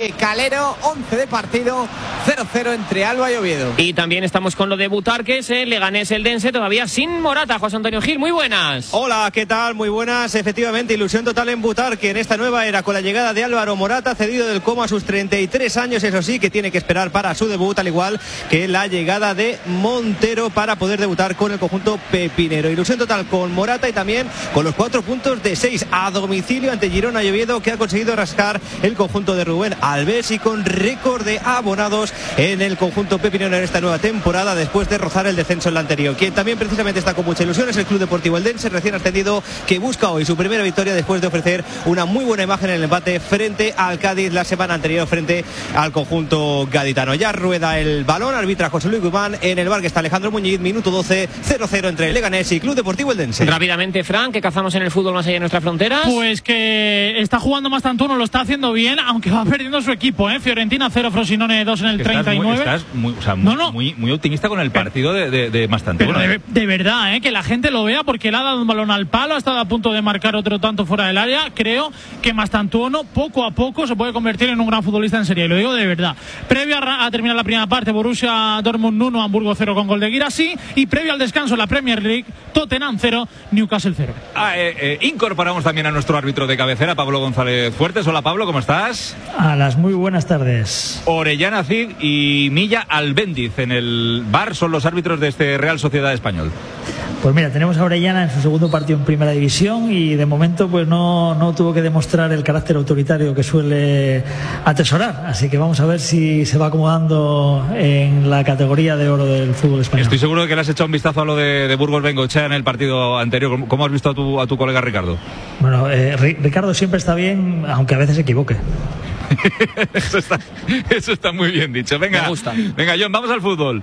de Calero, 11 de partido, 0-0 entre Alba y Oviedo. Y también estamos con lo de Butarques, Leganés Eldense, todavía sin Morata. José Antonio Gil, muy buenas. Hola, ¿qué tal? Muy buenas. Efectivamente, ilusión total en Butarque en esta nueva era con la llegada de Álvaro Morata, cedido del Como a sus 33 años, eso sí, que tiene que esperar para su debut, al igual que la llegada de Montero para poder debutar con el conjunto pepinero. Ilusión total con Morata y también con los 4 puntos de 6 a domicilio ante Girona y Oviedo, que ha conseguido rascar el conjunto de Rubén Alves, y con récord de abonados en el conjunto pepinero en esta nueva temporada, después de rozar el descenso en la anterior. Quien también precisamente está con mucha ilusión es el Club Deportivo Eldense, recién ascendido, que busca hoy su primera victoria después de ofrecer una muy buena imagen en el empate frente al Cádiz la semana anterior frente al conjunto gaditano. Ya rueda el balón, arbitra José Luis Guzmán, en el bar que está Alejandro Muñiz, minuto 12, 0-0 entre Leganés y Club Deportivo Eldense. Rápidamente, Fran, ¿qué cazamos en el fútbol más allá de nuestras fronteras? Pues que está jugando Mastantuono, lo está haciendo bien, aunque va perdiendo su equipo, Fiorentina 0, Frosinone 2 en el 39. Estás muy optimista con el partido de Mastantuono. De verdad, que la gente lo vea, porque le ha dado un balón al palo, ha estado a punto de marcar otro tanto fuera del área. Creo que Mastantuono poco a poco se puede convertir en un gran futbolista en serie, y lo digo de verdad. Previo a terminar la primera parte, Borussia Dortmund 1, Hamburgo 0 con gol de Guirassy, y previo al descanso la Premier League, Tottenham 0, Newcastle 0. Incorporamos también a nuestro árbitro de cabecera, Pablo González Fuertes. Hola, Pablo, ¿cómo estás? A las muy buenas tardes. Orellana Cid y Milla Albéndiz en el VAR son los árbitros de este Real Sociedad Español. Pues mira, tenemos a Orellana en su segundo partido en Primera División, y de momento pues no tuvo que demostrar el carácter autoritario que suele atesorar, así que vamos a ver si se va acomodando en la categoría de oro del fútbol español. Estoy seguro de que le has echado un vistazo a lo de Burgos Bengoechea en el partido anterior. ¿Cómo has visto a tu colega Ricardo? Bueno, Ricardo siempre está bien, aunque a veces se equivoque. Eso está muy bien dicho. Venga, me gusta. Venga, John, vamos al fútbol.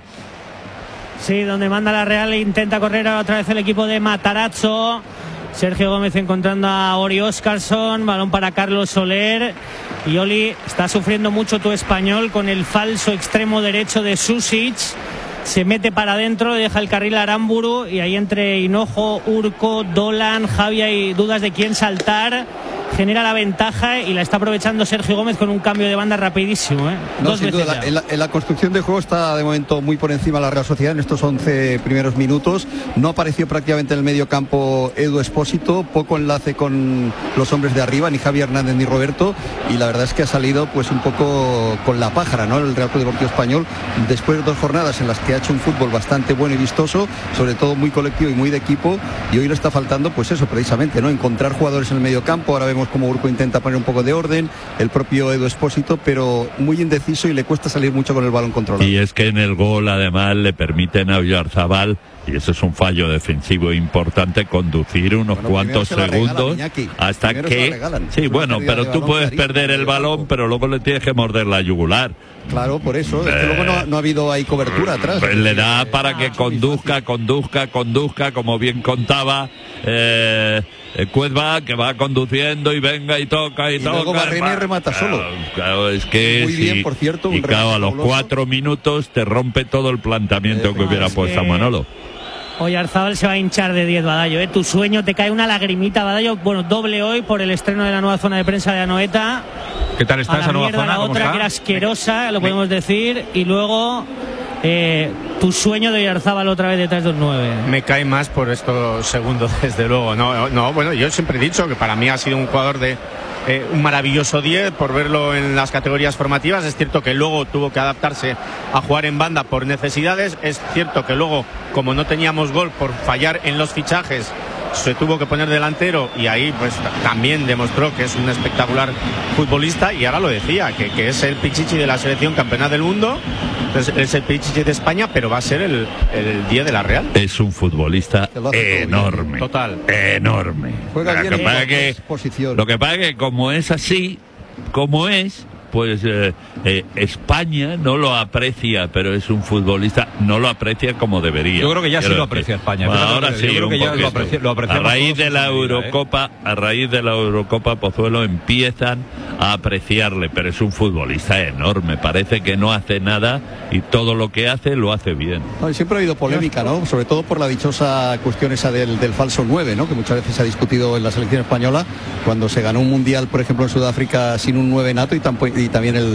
Sí, donde manda la Real, intenta correr otra vez el equipo de Matarazzo. Sergio Gómez encontrando a Ori Óscarson, balón para Carlos Soler. Y Oli, está sufriendo mucho tu Español con el falso extremo derecho de Susic. Se mete para adentro, deja el carril a Aramburu, y ahí entre Hinojo, Urco, Dolan, Javi, hay dudas de quién saltar. Genera la ventaja y la está aprovechando Sergio Gómez con un cambio de banda rapidísimo. No, sin duda, en la construcción de juego está de momento muy por encima la Real Sociedad en estos 11 primeros minutos. No apareció prácticamente en el medio campo Edu Espósito, poco enlace con los hombres de arriba, ni Javi Hernández ni Roberto, y la verdad es que ha salido pues un poco con la pájara, ¿no? El Real Club Deportivo Español, después de 2 jornadas en las que ha hecho un fútbol bastante bueno y vistoso, sobre todo muy colectivo y muy de equipo, y hoy le está faltando pues eso precisamente, ¿no? Encontrar jugadores en el medio campo. Ahora vemos como Urco intenta poner un poco de orden, el propio Edu Espósito, pero muy indeciso y le cuesta salir mucho con el balón controlado. Y es que en el gol además le permiten a Oyarzabal, y eso es un fallo defensivo importante, conducir unos cuantos segundos hasta que... Sí, bueno, pero tú puedes perder el balón, pero luego le tienes que morder la yugular. Claro, por eso, es que luego no ha habido ahí cobertura atrás. Pues le da para que conduzca, como bien contaba Cuezba, que va conduciendo y venga y toca y toca. Luego Barrena y remata solo. Claro, es que muy bien, por cierto. Y claro, a los 4 minutos te rompe todo el planteamiento que hubiera puesto Manolo. Oyarzábal se va a hinchar de 10, Badallo, Tu sueño, te cae una lagrimita, Badallo. Bueno, doble hoy por el estreno de la nueva zona de prensa de Anoeta. ¿Qué tal está esa nueva zona? La otra que era asquerosa, lo podemos decir. Y luego tu sueño de Oyarzábal otra vez detrás del 9. Me cae más por estos segundos, desde luego. No, bueno, yo siempre he dicho que para mí ha sido un jugador de un maravilloso 10 por verlo en las categorías formativas. Es cierto que luego tuvo que adaptarse a jugar en banda por necesidades. Es cierto que luego, como no teníamos gol por fallar en los fichajes, se tuvo que poner delantero, y ahí pues también demostró que es un espectacular futbolista. Y ahora lo decía, que es el Pichichi de la selección campeona del mundo, es el Pichichi de España, pero va a ser el 10 de la Real. Es un futbolista enorme. Total. Enorme. Juega bien lo que pasa es que como es así, como es, pues España no lo aprecia, pero es un futbolista, no lo aprecia como debería. Yo creo que ya sí lo aprecia España. Bueno, ahora sí, yo creo que ya lo aprecia. A raíz de la Eurocopa, Pozuelo, empiezan a apreciarle, pero es un futbolista enorme. Parece que no hace nada y todo lo que hace lo hace bien. No, siempre ha habido polémica, ¿no? Sobre todo por la dichosa cuestión esa del falso 9, ¿no? Que muchas veces se ha discutido en la selección española cuando se ganó un mundial, por ejemplo, en Sudáfrica sin un 9 nato, y también